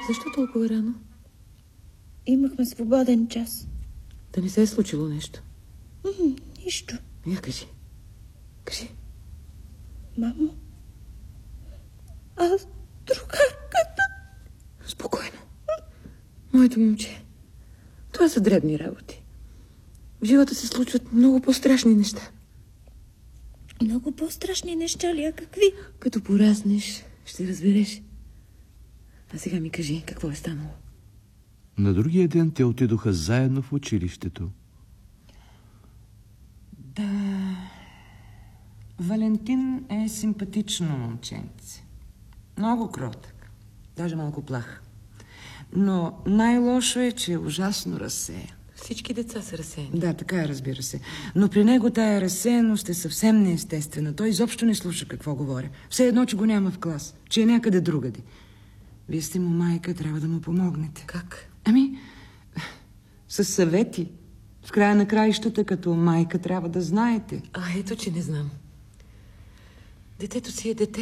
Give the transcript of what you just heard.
Защо толкова рано? Имахме свободен час. Да не се е случило нещо? Нищо. Я кажи. Кажи. Мамо, аз другарката. Спокойно. Моето момче, това са дребни работи. В живота се случват много по-страшни неща. Много по-страшни неща ли? А какви? Като пораснеш, ще разбереш. А сега ми кажи, какво е станало? На другия ден те отидоха заедно в училището. Да, Валентин е симпатично момченце. Много кротък, даже малко плах. Но най-лошо е, че е ужасно разсеян. Всички деца са разсеяни. Да, така е, разбира се. Но при него тая разсеяност е съвсем неестествена. Той изобщо не слуша какво говоря. Все едно, че го няма в клас, че е някъде другаде. Вие сте му майка, трябва да му помогнете. Как? Ами, със съвети. В края на краищата, като майка, трябва да знаете. Ето, че не знам. Детето си е дете.